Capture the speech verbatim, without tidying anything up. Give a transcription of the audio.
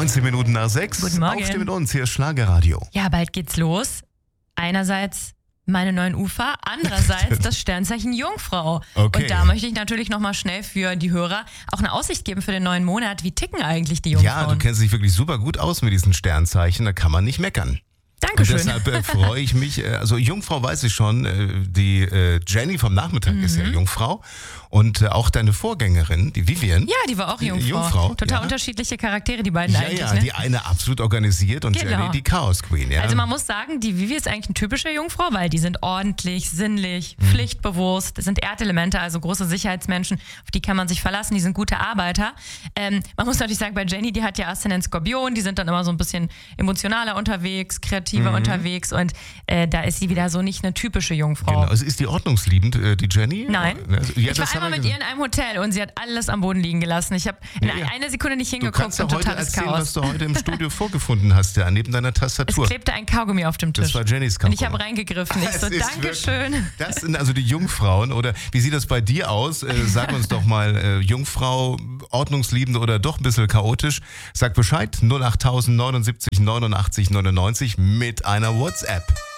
neunzehn Minuten nach sechs. Guten Morgen. Aufstehen mit uns, hier ist Schlagerradio. Ja, bald geht's los. Einerseits meine neuen Ufer, andererseits das Sternzeichen Jungfrau. Okay. Und da möchte ich natürlich nochmal schnell für die Hörer auch eine Aussicht geben für den neuen Monat. Wie ticken eigentlich die Jungfrauen? Ja, du kennst dich wirklich super gut aus mit diesen Sternzeichen, da kann man nicht meckern. Dankeschön. Und deshalb äh, freue ich mich, äh, also Jungfrau weiß ich schon, äh, die äh, Jenny vom Nachmittag mhm. ist ja Jungfrau und äh, auch deine Vorgängerin, die Vivian. Ja, die war auch Jungfrau. Jungfrau Total ja. unterschiedliche Charaktere, die beiden Ja, eigentlich. ja, Ne? die eine absolut organisiert und Genau. Jenny die Chaos Queen. Ja. Also man muss sagen, die Vivi ist eigentlich eine typische Jungfrau, weil die sind ordentlich, sinnlich, Mhm. pflichtbewusst, das sind Erdelemente, also große Sicherheitsmenschen, auf die kann man sich verlassen, die sind gute Arbeiter. Ähm, man muss natürlich sagen, bei Jenny, die hat ja Aszendent Skorpion, die sind dann immer so ein bisschen emotionaler unterwegs, kreativer Mhm. unterwegs und äh, da ist sie wieder so nicht eine typische Jungfrau. Genau. Also ist die ordnungsliebend, äh, die Jenny? Nein. Also, ja, ich das war haben einmal wir mit ihr in einem Hotel und sie hat alles am Boden liegen gelassen. Ich habe in Ja, ja. einer Sekunde nicht Du hingeguckt kannst ja und heute totales erzählen, Chaos. was du heute im Studio vorgefunden hast, ja, neben deiner Es Tastatur. klebte ein Kaugummi auf dem Tisch. Das war Jennys und Kaugummi. ich habe reingegriffen. Ich Es so, ist Dankeschön. wirklich- Das sind also die Jungfrauen. Oder wie sieht das bei dir aus? Äh, sag uns doch mal, äh, Jungfrau, ordnungsliebend oder doch ein bisschen chaotisch. Sag Bescheid, null acht neunundsiebzig neunundachtzig neunundneunzig mit einer WhatsApp.